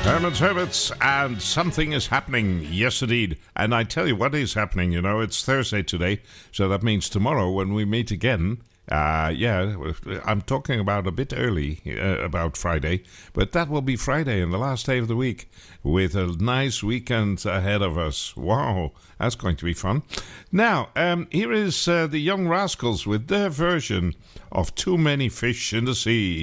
Hermits, and something is happening. Yes, indeed. And I tell you what is happening. You know, it's Thursday today, so that means tomorrow when we meet again. I'm talking about a bit early about Friday, but that will be Friday and the last day of the week with a nice weekend ahead of us. Wow, that's going to be fun. Now, here is the Young Rascals with their version of Too Many Fish in the Sea.